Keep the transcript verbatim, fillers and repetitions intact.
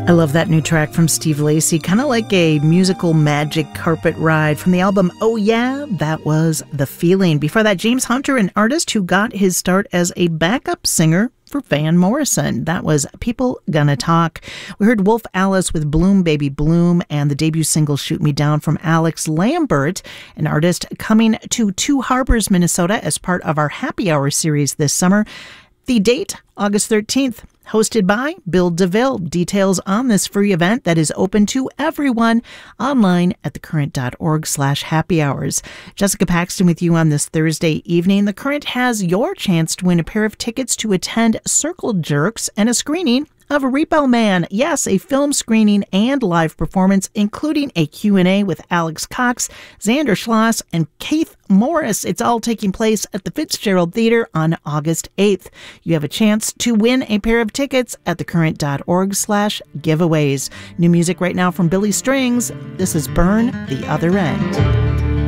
I love that new track from Steve Lacy, kind of like a musical magic carpet ride from the album Oh Yeah, that was The Feeling. Before that, James Hunter, an artist who got his start as a backup singer for Van Morrison. That was People Gonna Talk. We heard Wolf Alice with Bloom Baby Bloom and the debut single Shoot Me Down from Alex Lambert, an artist coming to Two Harbors, Minnesota as part of our Happy Hour series this summer. The date, August thirteenth. Hosted by Bill DeVille. Details on this free event that is open to everyone online at thecurrent.org slash happy hours. Jessica Paxton with you on this Thursday evening. The Current has your chance to win a pair of tickets to attend Circle Jerks and a screening of Repo Man. Yes, a film screening and live performance, including a Q and A with Alex Cox, Xander Schloss, and Keith Morris. It's all taking place at the Fitzgerald Theater on August eighth. You have a chance to win a pair of tickets at thecurrent.org slash giveaways. New music right now from Billy Strings. This is Burn the Other End.